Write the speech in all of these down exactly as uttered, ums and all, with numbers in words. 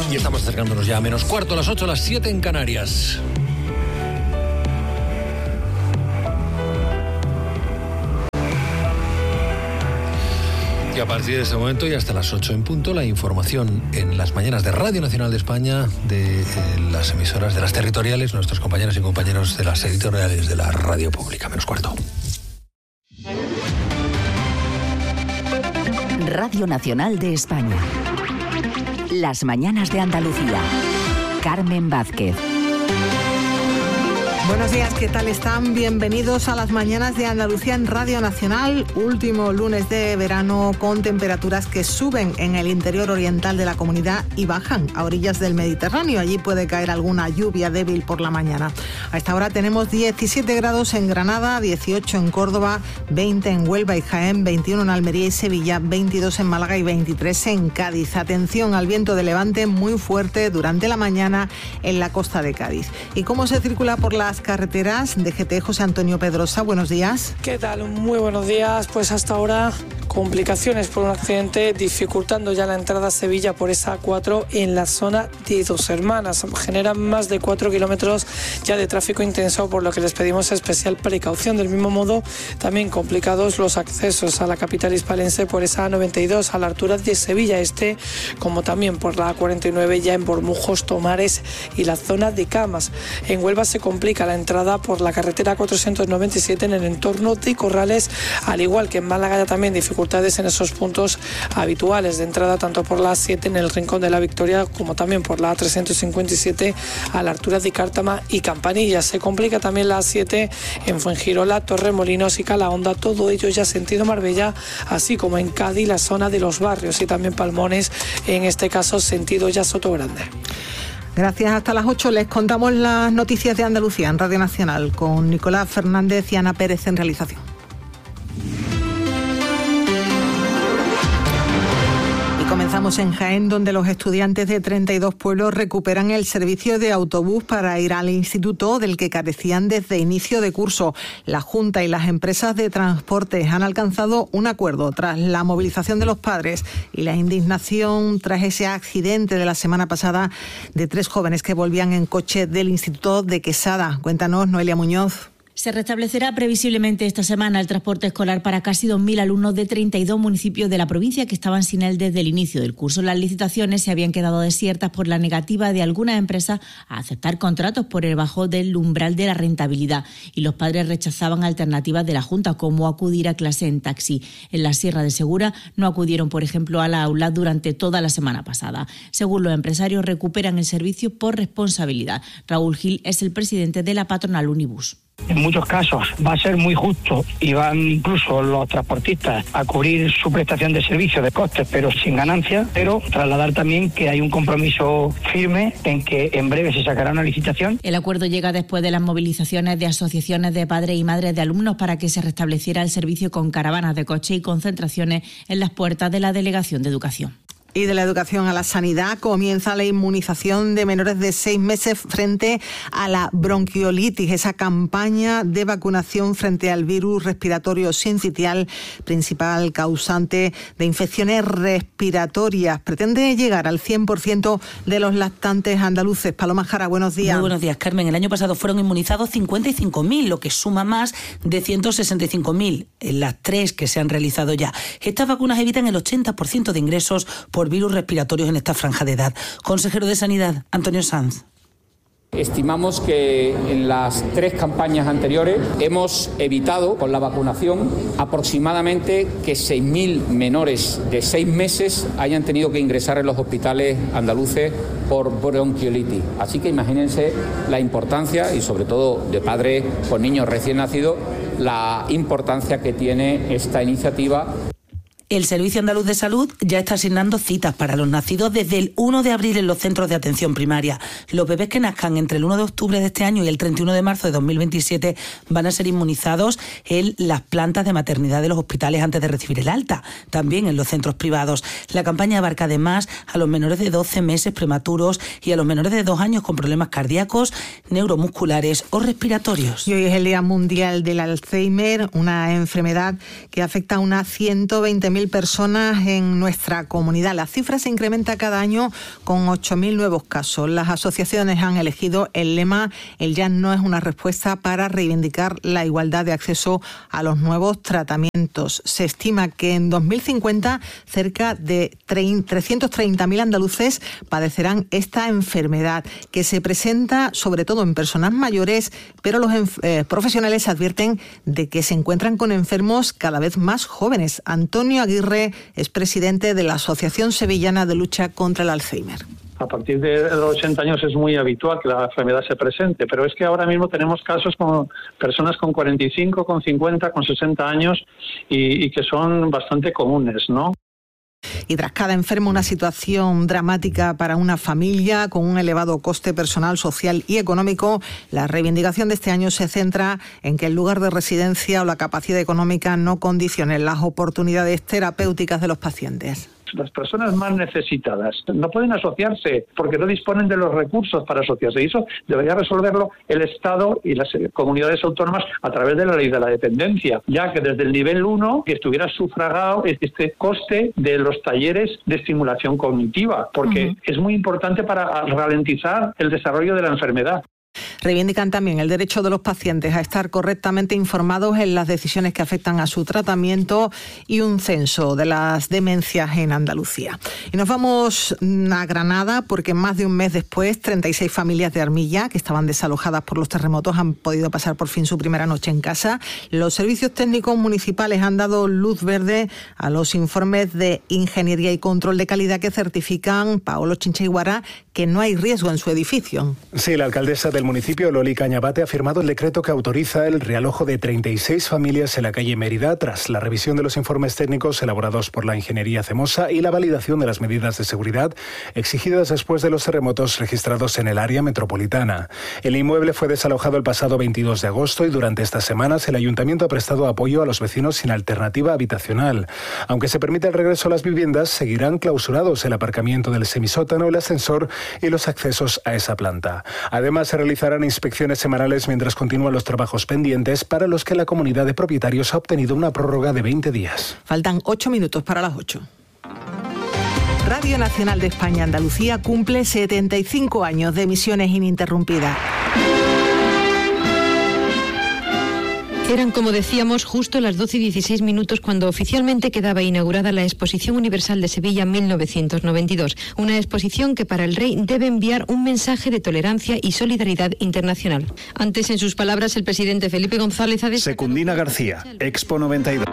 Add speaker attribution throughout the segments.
Speaker 1: Y estamos acercándonos ya a menos cuarto, a las ocho, a las siete en Canarias. Y a partir de ese momento y hasta las ocho en punto, la información en las mañanas de Radio Nacional de España, de eh, las emisoras, de las territoriales, nuestros compañeros y compañeros de las editoriales de la radio pública. Menos cuarto.
Speaker 2: Radio Nacional de España. Las mañanas de Andalucía. Carmen Vázquez.
Speaker 3: Buenos días, ¿qué tal están? Bienvenidos a las mañanas de Andalucía en Radio Nacional. Último lunes de verano con temperaturas que suben en el interior oriental de la comunidad y bajan a orillas del Mediterráneo. Allí puede caer alguna lluvia débil por la mañana. A esta hora tenemos diecisiete grados en Granada, dieciocho en Córdoba, veinte en Huelva y Jaén, veintiuno en Almería y Sevilla, veintidós en Málaga y veintitrés en Cádiz. Atención al viento de levante muy fuerte durante la mañana en la costa de Cádiz. ¿Y cómo se circula por las carreteras? D G T, José Antonio Pedrosa, buenos días.
Speaker 4: ¿Qué tal? Muy buenos días. Pues hasta ahora complicaciones por un accidente dificultando ya la entrada a Sevilla por esa A cuatro en la zona de Dos Hermanas. Generan más de cuatro kilómetros ya de tráfico intenso, por lo que les pedimos especial precaución. Del mismo modo, también complicados los accesos a la capital hispalense por esa A noventa y dos a la altura de Sevilla Este, como también por la A cuarenta y nueve ya en Bormujos, Tomares y la zona de Camas. En Huelva se complica la entrada por la carretera cuatrocientos noventa y siete en el entorno de Corrales, al igual que en Málaga ya también dificultades en esos puntos habituales de entrada, tanto por la A siete en el Rincón de la Victoria como también por la A trescientos cincuenta y siete a la altura de Cártama y Campanilla. Se complica también la A siete en Fuengirola, Torremolinos y Calahonda, todo ello ya sentido Marbella, así como en Cádiz, la zona de los Barrios y también Palmones, en este caso sentido ya Sotogrande.
Speaker 3: Gracias, hasta las ocho les contamos las noticias de Andalucía en Radio Nacional con Nicolás Fernández y Ana Pérez en realización. Comenzamos en Jaén, donde los estudiantes de treinta y dos pueblos recuperan el servicio de autobús para ir al instituto del que carecían desde inicio de curso. La Junta y las empresas de transporte han alcanzado un acuerdo tras la movilización de los padres y la indignación tras ese accidente de la semana pasada de tres jóvenes que volvían en coche del instituto de Quesada. Cuéntanos, Noelia Muñoz.
Speaker 5: Se restablecerá previsiblemente esta semana el transporte escolar para casi dos mil alumnos de treinta y dos municipios de la provincia que estaban sin él desde el inicio del curso. Las licitaciones se habían quedado desiertas por la negativa de algunas empresas a aceptar contratos por debajo del umbral de la rentabilidad, y los padres rechazaban alternativas de la Junta, como acudir a clase en taxi. En la Sierra de Segura no acudieron, por ejemplo, a la aula durante toda la semana pasada. Según los empresarios, recuperan el servicio por responsabilidad. Raúl Gil es el presidente de la patronal Unibus.
Speaker 6: En muchos casos va a ser muy justo y van incluso los transportistas a cubrir su prestación de servicio de costes, pero sin ganancia, pero trasladar también que hay un compromiso firme en que en breve se sacará una licitación.
Speaker 5: El acuerdo llega después de las movilizaciones de asociaciones de padres y madres de alumnos para que se restableciera el servicio con caravanas de coche y concentraciones en las puertas de la Delegación de Educación.
Speaker 3: Y de la educación a la sanidad, comienza la inmunización de menores de seis meses frente a la bronquiolitis, esa campaña de vacunación frente al virus respiratorio sincitial, principal causante de infecciones respiratorias. Pretende llegar al cien por ciento de los lactantes andaluces. Paloma Jara, buenos días.
Speaker 7: Muy buenos días, Carmen. El año pasado fueron inmunizados cincuenta y cinco mil, lo que suma más de ciento sesenta y cinco mil en las tres que se han realizado ya. Estas vacunas evitan el ochenta por ciento de ingresos por por virus respiratorios en esta franja de edad. Consejero de Sanidad, Antonio Sanz.
Speaker 8: Estimamos que en las tres campañas anteriores hemos evitado con la vacunación aproximadamente que seis mil menores de seis meses hayan tenido que ingresar en los hospitales andaluces por bronquiolitis. Así que imagínense la importancia, y sobre todo de padres con niños recién nacidos, la importancia que tiene esta iniciativa.
Speaker 7: El Servicio Andaluz de Salud ya está asignando citas para los nacidos desde el uno de abril en los centros de atención primaria. Los bebés que nazcan entre el uno de octubre de este año y el treinta y uno de marzo de dos mil veintisiete van a ser inmunizados en las plantas de maternidad de los hospitales antes de recibir el alta, también en los centros privados. La campaña abarca además a los menores de doce meses prematuros y a los menores de dos años con problemas cardíacos, neuromusculares o respiratorios.
Speaker 3: Y hoy es el Día Mundial del Alzheimer, una enfermedad que afecta a unas ciento veinte mil mil personas en nuestra comunidad. La cifra se incrementa cada año con ocho mil nuevos casos. Las asociaciones han elegido el lema "El ya no es una respuesta" para reivindicar la igualdad de acceso a los nuevos tratamientos. Se estima que en dos mil cincuenta cerca de trescientos treinta mil andaluces padecerán esta enfermedad, que se presenta sobre todo en personas mayores, pero los eh, profesionales advierten de que se encuentran con enfermos cada vez más jóvenes. Antonio Aguirre es presidente de la Asociación Sevillana de Lucha contra el Alzheimer.
Speaker 9: A partir de los ochenta años es muy habitual que la enfermedad se presente, pero es que ahora mismo tenemos casos con personas con cuarenta y cinco, con cincuenta, con sesenta años y, y que son bastante comunes, ¿no?
Speaker 3: Y tras cada enfermo, una situación dramática para una familia con un elevado coste personal, social y económico. La reivindicación de este año se centra en que el lugar de residencia o la capacidad económica no condicionen las oportunidades terapéuticas de los pacientes.
Speaker 9: Las personas más necesitadas no pueden asociarse porque no disponen de los recursos para asociarse, y eso debería resolverlo el Estado y las comunidades autónomas a través de la ley de la dependencia, ya que desde el nivel uno que estuviera sufragado este coste de los talleres de estimulación cognitiva, porque uh-huh. es muy importante para ralentizar el desarrollo de la enfermedad.
Speaker 3: Reivindican también el derecho de los pacientes a estar correctamente informados en las decisiones que afectan a su tratamiento y un censo de las demencias en Andalucía. Y nos vamos a Granada porque más de un mes después, treinta y seis familias de Armilla que estaban desalojadas por los terremotos han podido pasar por fin su primera noche en casa. Los servicios técnicos municipales han dado luz verde a los informes de ingeniería y control de calidad que certifican, Paolo Chinchiguara, que no hay riesgo en su edificio.
Speaker 10: Sí, la alcaldesa del municipio, Loli Cañabate, ha firmado el decreto que autoriza el realojo de treinta y seis familias en la calle Mérida tras la revisión de los informes técnicos elaborados por la Ingeniería Cemosa y la validación de las medidas de seguridad exigidas después de los terremotos registrados en el área metropolitana. El inmueble fue desalojado el pasado veintidós de agosto y durante estas semanas el ayuntamiento ha prestado apoyo a los vecinos sin alternativa habitacional. Aunque se permite el regreso a las viviendas, seguirán clausurados el aparcamiento del semisótano, el ascensor y los accesos a esa planta. Además, se realizarán inspecciones semanales mientras continúan los trabajos pendientes, para los que la comunidad de propietarios ha obtenido una prórroga de veinte días.
Speaker 3: Faltan ocho minutos para las ocho. Radio Nacional de España Andalucía cumple setenta y cinco años de emisiones ininterrumpidas.
Speaker 11: Eran, como decíamos, justo las doce y dieciséis minutos cuando oficialmente quedaba inaugurada la Exposición Universal de Sevilla mil novecientos noventa y dos. Una exposición que para el rey debe enviar un mensaje de tolerancia y solidaridad internacional. Antes, en sus palabras, el presidente Felipe González ha destacado...
Speaker 12: Secundina García, Expo noventa y dos.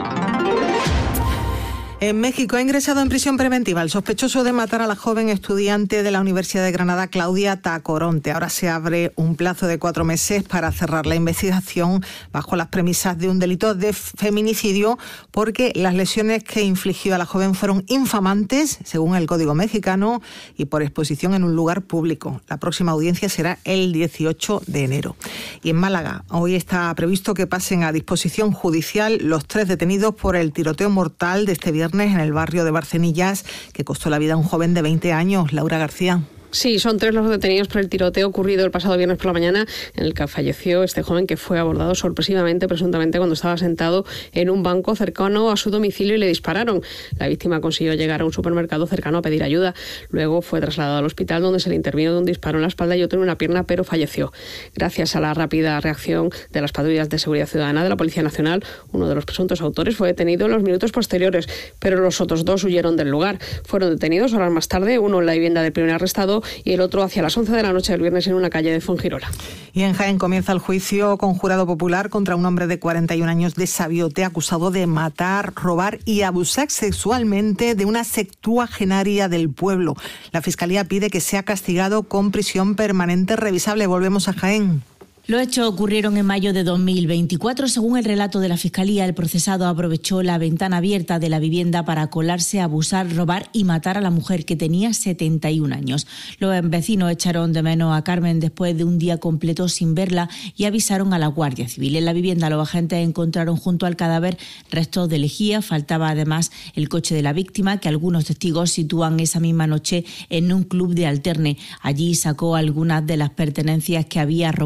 Speaker 3: En México ha ingresado en prisión preventiva el sospechoso de matar a la joven estudiante de la Universidad de Granada, Claudia Tacoronte. Ahora se abre un plazo de cuatro meses para cerrar la investigación bajo las premisas de un delito de feminicidio, porque las lesiones que infligió a la joven fueron infamantes, según el Código mexicano, y por exposición en un lugar público. La próxima audiencia será el dieciocho de enero. Y en Málaga, hoy está previsto que pasen a disposición judicial los tres detenidos por el tiroteo mortal de este viernes en el barrio de Barcenillas, que costó la vida a un joven de veinte años. Laura García.
Speaker 13: Sí, son tres los detenidos por el tiroteo ocurrido el pasado viernes por la mañana, en el que falleció este joven, que fue abordado sorpresivamente, presuntamente cuando estaba sentado en un banco cercano a su domicilio, y le dispararon. La víctima consiguió llegar a un supermercado cercano a pedir ayuda. Luego fue trasladado al hospital, donde se le intervino de un disparo en la espalda y otro en una pierna, pero falleció. Gracias a la rápida reacción de las patrullas de seguridad ciudadana de la Policía Nacional, uno de los presuntos autores fue detenido en los minutos posteriores, pero los otros dos huyeron del lugar. Fueron detenidos horas más tarde, uno en la vivienda del primer arrestado y el otro hacia las once de la noche del viernes en una calle de Fuengirola.
Speaker 3: Y en Jaén comienza el juicio con jurado popular contra un hombre de cuarenta y un años de Sabiote, acusado de matar, robar y abusar sexualmente de una septuagenaria del pueblo. La Fiscalía pide que sea castigado con prisión permanente revisable. Volvemos a Jaén.
Speaker 5: Los hechos ocurrieron en mayo de dos mil veinticuatro. Según el relato de la Fiscalía, el procesado aprovechó la ventana abierta de la vivienda para colarse, abusar, robar y matar a la mujer, que tenía setenta y un años. Los vecinos echaron de menos a Carmen después de un día completo sin verla y avisaron a la Guardia Civil. En la vivienda los agentes encontraron junto al cadáver restos de lejía. Faltaba además el coche de la víctima, que algunos testigos sitúan esa misma noche en un club de alterne. Allí sacó algunas de las pertenencias que había robado, entre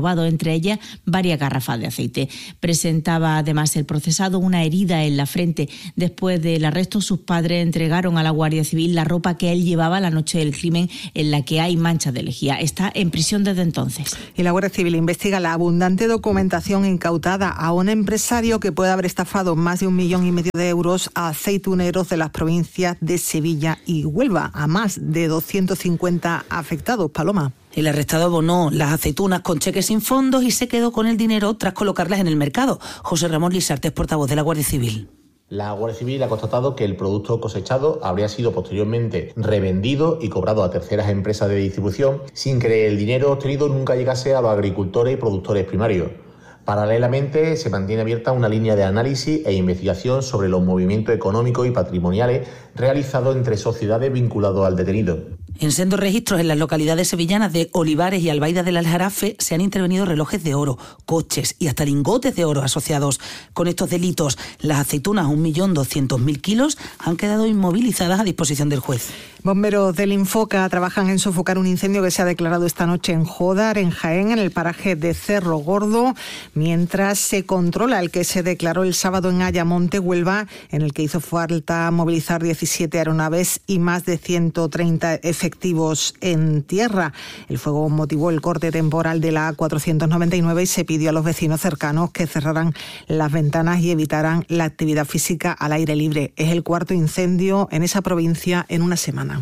Speaker 5: entre ellas varias garrafas de aceite. Presentaba además el procesado una herida en la frente. Después del arresto, sus padres entregaron a la Guardia Civil la ropa que él llevaba la noche del crimen, en la que hay manchas de lejía. Está en prisión desde entonces.
Speaker 3: Y la Guardia Civil investiga la abundante documentación incautada a un empresario que puede haber estafado más de un millón y medio de euros a aceituneros de las provincias de Sevilla y Huelva, a más de doscientos cincuenta afectados. Paloma.
Speaker 7: El arrestado abonó las aceitunas con cheques sin fondos y se quedó con el dinero tras colocarlas en el mercado. José Ramón Lisartes, portavoz de la Guardia Civil.
Speaker 14: La Guardia Civil ha constatado que el producto cosechado habría sido posteriormente revendido y cobrado a terceras empresas de distribución sin que el dinero obtenido nunca llegase a los agricultores y productores primarios. Paralelamente, se mantiene abierta una línea de análisis e investigación sobre los movimientos económicos y patrimoniales realizados entre sociedades vinculadas al detenido.
Speaker 7: En sendos registros en las localidades sevillanas de Olivares y Albaida del Aljarafe se han intervenido relojes de oro, coches y hasta lingotes de oro asociados. Con estos delitos, las aceitunas, un millón doscientos mil kilos, han quedado inmovilizadas a disposición del juez.
Speaker 3: Bomberos del Infoca trabajan en sofocar un incendio que se ha declarado esta noche en Jódar, en Jaén, en el paraje de Cerro Gordo, mientras se controla el que se declaró el sábado en Ayamonte, Huelva, en el que hizo falta movilizar diecisiete aeronaves y más de ciento treinta efectivos en tierra. El fuego motivó el corte temporal de la A cuatrocientos noventa y nueve y se pidió a los vecinos cercanos que cerraran las ventanas y evitaran la actividad física al aire libre. Es el cuarto incendio en esa provincia en una semana.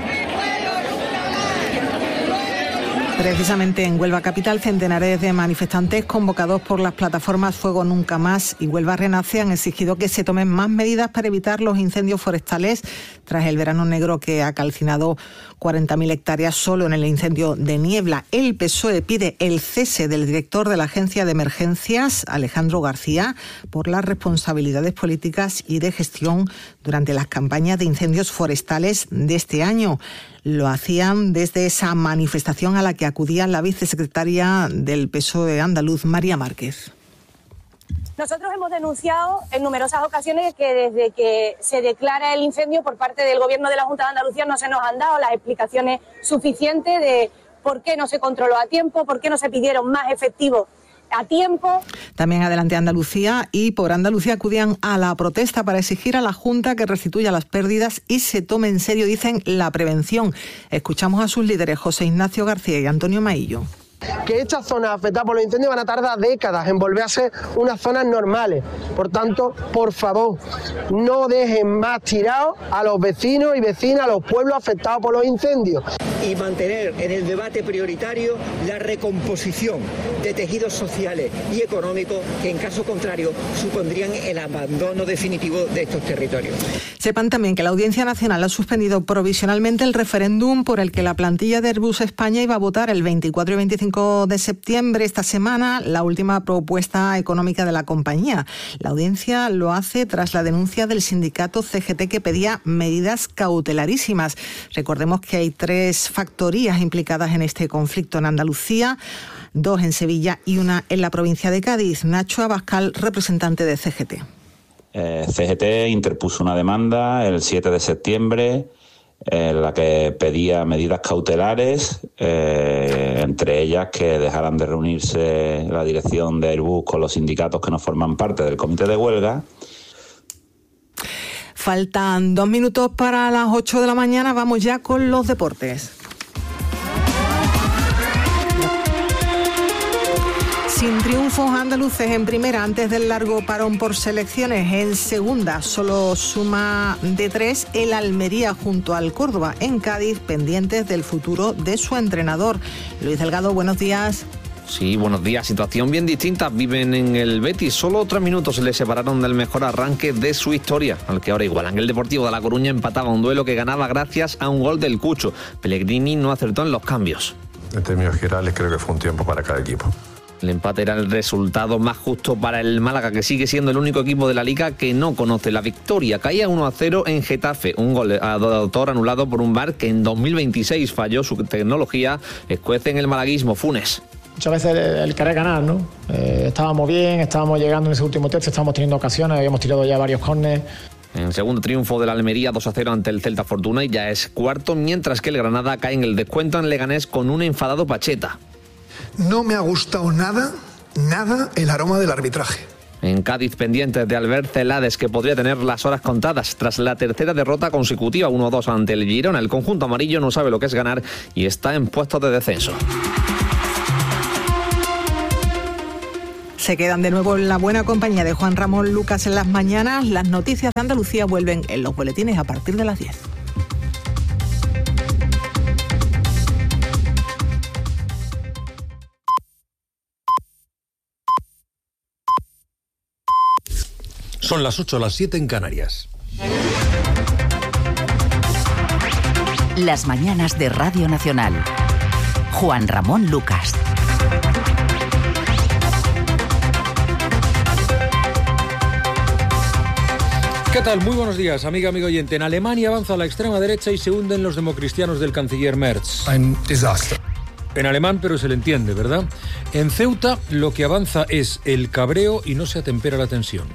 Speaker 3: Precisamente en Huelva capital, centenares de manifestantes convocados por las plataformas Fuego Nunca Más y Huelva Renace han exigido que se tomen más medidas para evitar los incendios forestales tras el verano negro que ha calcinado cuarenta mil hectáreas solo en el incendio de Niebla. El P S O E pide el cese del director de la Agencia de Emergencias, Alejandro García, por las responsabilidades políticas y de gestión durante las campañas de incendios forestales de este año. Lo hacían desde esa manifestación a la que acudía la vicesecretaria del P S O E andaluz, María Márquez.
Speaker 15: Nosotros hemos denunciado en numerosas ocasiones que desde que se declara el incendio por parte del Gobierno de la Junta de Andalucía no se nos han dado las explicaciones suficientes de por qué no se controló a tiempo, por qué no se pidieron más efectivos a tiempo.
Speaker 3: También Adelante Andalucía y Por Andalucía acudían a la protesta para exigir a la Junta que restituya las pérdidas y se tome en serio, dicen, la prevención. Escuchamos a sus líderes, José Ignacio García y Antonio Maillo.
Speaker 16: Que estas zonas afectadas por los incendios van a tardar décadas en volver a ser unas zonas normales. Por tanto, por favor, no dejen más tirados a los vecinos y vecinas, a los pueblos afectados por los incendios.
Speaker 17: Y mantener en el debate prioritario la recomposición de tejidos sociales y económicos que en caso contrario supondrían el abandono definitivo de estos territorios.
Speaker 3: Sepan también que la Audiencia Nacional ha suspendido provisionalmente el referéndum por el que la plantilla de Airbus España iba a votar el veinticuatro y veinticinco de septiembre, esta semana, la última propuesta económica de la compañía. La audiencia lo hace tras la denuncia del sindicato C G T que pedía medidas cautelarísimas. Recordemos que hay tres factorías implicadas en este conflicto en Andalucía, dos en Sevilla y una en la provincia de Cádiz. Nacho Abascal, representante de C G T.
Speaker 18: Eh, C G T interpuso una demanda el siete de septiembre en la que pedía medidas cautelares, eh, entre ellas que dejaran de reunirse la dirección de Airbus con los sindicatos que no forman parte del comité de huelga.
Speaker 3: Faltan dos minutos para las ocho de la mañana, vamos ya con los deportes. Sin triunfos andaluces en primera antes del largo parón por selecciones, en segunda solo suma de tres el Almería junto al Córdoba. En Cádiz, pendientes del futuro de su entrenador. Luis Delgado, buenos días.
Speaker 19: Sí, buenos días. Situación bien distinta viven en el Betis. Solo tres minutos se le separaron del mejor arranque de su historia, al que ahora igualan. El Deportivo de La Coruña empataba un duelo que ganaba gracias a un gol del Cucho. Pellegrini no acertó en los cambios.
Speaker 20: En términos generales creo que fue un tiempo para cada equipo.
Speaker 19: El empate era el resultado más justo para el Málaga, que sigue siendo el único equipo de la Liga que no conoce la victoria. Caía uno a cero en Getafe, un gol de autor anulado por un V A R que en dos mil veintiséis falló su tecnología. Escuece en el malaguismo Funes.
Speaker 21: Muchas veces el querer ganar, ¿no? Eh, estábamos bien, estábamos llegando en ese último tercio, estábamos teniendo ocasiones, habíamos tirado ya varios córneres.
Speaker 19: En segundo triunfo de la Almería, dos a cero ante el Celta Fortuna y ya es cuarto, mientras que el Granada cae en el descuento en Leganés con un enfadado Pacheta.
Speaker 1: No me ha gustado nada, nada el aroma del arbitraje.
Speaker 19: En Cádiz, pendientes de Albert Celades, que podría tener las horas contadas tras la tercera derrota consecutiva uno dos ante el Girona. El conjunto amarillo no sabe lo que es ganar y está en puestos de descenso.
Speaker 3: Se quedan de nuevo en la buena compañía de Juan Ramón Lucas en las mañanas. Las noticias de Andalucía vuelven en los boletines a partir de las diez.
Speaker 22: Son las ocho, las siete en Canarias.
Speaker 2: Las mañanas de Radio Nacional. Juan Ramón Lucas.
Speaker 22: ¿Qué tal? Muy buenos días, amiga, amigo oyente. En Alemania avanza la extrema derecha y se hunden los democristianos del canciller Merz.
Speaker 1: Ein Desaster.
Speaker 22: En alemán, pero se le entiende, ¿verdad? En Ceuta lo que avanza es el cabreo y no se atempera la tensión.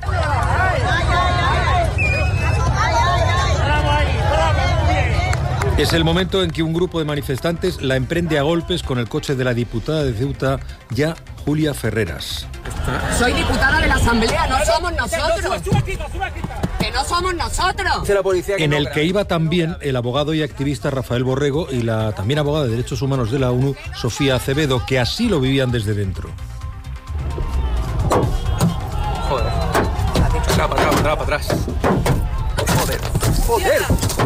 Speaker 22: Es el momento en que un grupo de manifestantes la emprende a golpes con el coche de la diputada de Ceuta, ya Julia Ferreras.
Speaker 23: Soy diputada de la Asamblea, no somos nosotros. Que no somos nosotros.
Speaker 22: En el que iba también el abogado y activista Rafael Borrego y la también abogada de Derechos Humanos de la ONU, Sofía Acevedo, que así lo vivían desde dentro.
Speaker 24: Joder. Para atrás, para atrás, para atrás. Joder. Joder.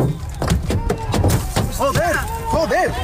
Speaker 23: ¡Joder! ¡Joder!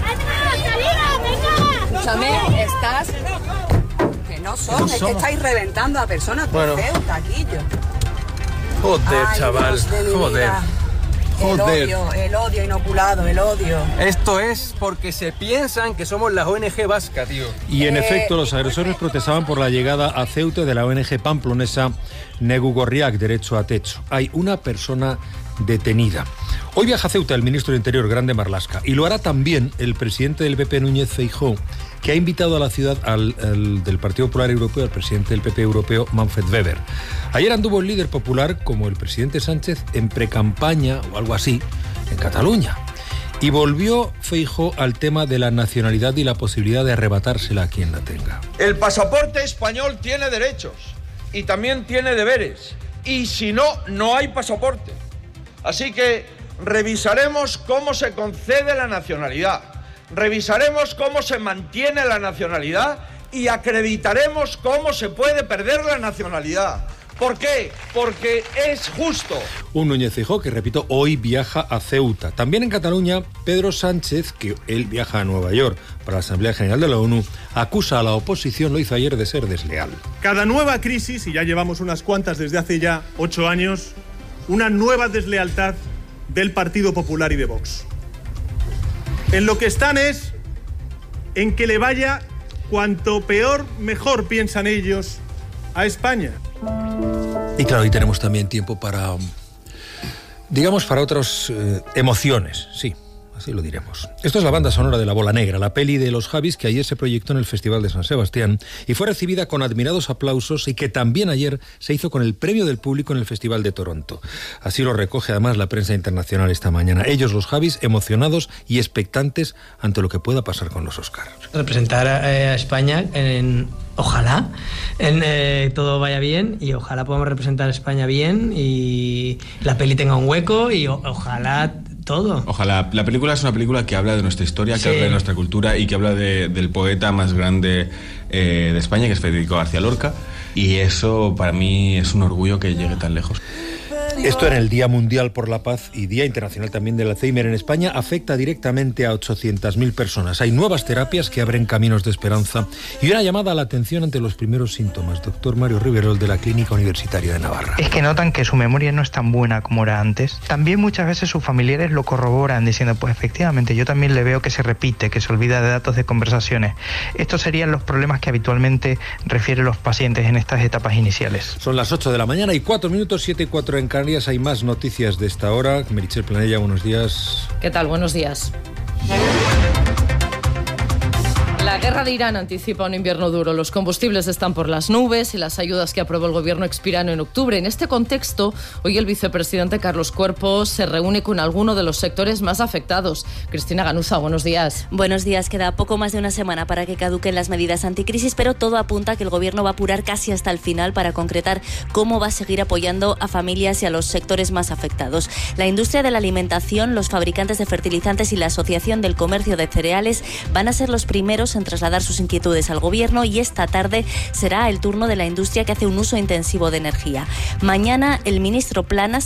Speaker 23: Escúchame, estás... Que no son, no es somos. Que estáis reventando a personas por bueno. Ceuta, Quillo.
Speaker 24: Joder, ay, chaval, joder.
Speaker 23: El joder. odio, el odio inoculado, el odio.
Speaker 24: Esto es porque se piensan que somos la O N G vasca, tío.
Speaker 22: Y en
Speaker 23: eh,
Speaker 22: efecto, los agresores protestaban por la llegada a Ceuta de la O N G pamplonesa Negu Gorriak, Derecho a Techo. Hay una persona detenida. Hoy viaja a Ceuta el ministro de Interior, Grande Marlaska, y lo hará también el presidente del P P, Núñez Feijóo, que ha invitado a la ciudad al, al del Partido Popular Europeo, al presidente del P P europeo, Manfred Weber. Ayer anduvo el líder popular, como el presidente Sánchez, en precampaña o algo así, en Cataluña. Y volvió Feijóo al tema de la nacionalidad y la posibilidad de arrebatársela a quien la tenga.
Speaker 25: El pasaporte español tiene derechos y también tiene deberes. Y si no, no hay pasaporte. Así que revisaremos cómo se concede la nacionalidad, revisaremos cómo se mantiene la nacionalidad y acreditaremos cómo se puede perder la nacionalidad. ¿Por qué? Porque es justo.
Speaker 22: Un Núñez Feijóo que, repito, hoy viaja a Ceuta. También en Cataluña, Pedro Sánchez, que él viaja a Nueva York para la Asamblea General de la ONU, acusa a la oposición, lo hizo ayer, de ser desleal.
Speaker 26: Cada nueva crisis, y ya llevamos unas cuantas desde hace ya ocho años, una nueva deslealtad del Partido Popular y de Vox. En lo que están es en que le vaya cuanto peor, mejor piensan ellos a España.
Speaker 22: Y claro, hoy tenemos también tiempo para, digamos, para otras eh, emociones, sí. Así lo diremos. Esto es la banda sonora de La Bola Negra, la peli de los Javis que ayer se proyectó en el Festival de San Sebastián y fue recibida con admirados aplausos y que también ayer se hizo con el premio del público en el Festival de Toronto. Así lo recoge además la prensa internacional esta mañana. Ellos, los Javis, emocionados y expectantes ante lo que pueda pasar con los Oscars.
Speaker 27: Representar a España en... Ojalá en, eh, todo vaya bien y ojalá podamos representar a España bien y la peli tenga un hueco y o, ojalá todo.
Speaker 28: Ojalá. La película es una película que habla de nuestra historia, que sí. habla de nuestra cultura y que habla de, del poeta más grande eh, de España, que es Federico García Lorca, y eso para mí es un orgullo que llegue tan lejos.
Speaker 22: Esto en el Día Mundial por la Paz y Día Internacional también del Alzheimer en España afecta directamente a ochocientas mil personas. Hay nuevas terapias que abren caminos de esperanza y una llamada a la atención ante los primeros síntomas. Doctor Mario Riverol, de la Clínica Universitaria de Navarra.
Speaker 29: Es que notan que su memoria no es tan buena como era antes. También muchas veces sus familiares lo corroboran diciendo, pues efectivamente, yo también le veo que se repite, que se olvida de datos de conversaciones. Estos serían los problemas que habitualmente refieren los pacientes en estas etapas iniciales.
Speaker 22: Son las ocho de la mañana y cuatro minutos, siete y cuatro en Canarias. Hay más noticias de esta hora. Meritxell Planella, buenos días.
Speaker 30: ¿Qué tal? Buenos días.
Speaker 4: La guerra de Irán anticipa un invierno duro. Los combustibles están por las nubes y las ayudas que aprobó el gobierno expiran en octubre. En este contexto, hoy el vicepresidente Carlos Cuerpo se reúne con alguno de los sectores más afectados. Cristina Ganuza, buenos días.
Speaker 5: Buenos días. Queda poco más de una semana para que caduquen las medidas anticrisis, pero todo apunta a que el gobierno va a apurar casi hasta el final para concretar cómo va a seguir apoyando a familias y a los sectores más afectados. La industria de la alimentación, los fabricantes de fertilizantes y la Asociación del Comercio de Cereales van a ser los primeros en trasladar sus inquietudes al gobierno, y esta tarde será el turno de la industria, que hace un uso intensivo de energía. Mañana el ministro Planas